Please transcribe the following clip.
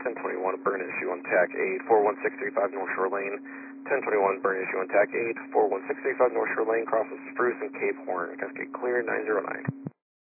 1021, burn issue on TAC 8, 41635 North Shore Lane. 1021, burn issue on TAC 8, 41635 North Shore Lane, crosses Spruce and Cape Horn. Cascade clear, 909.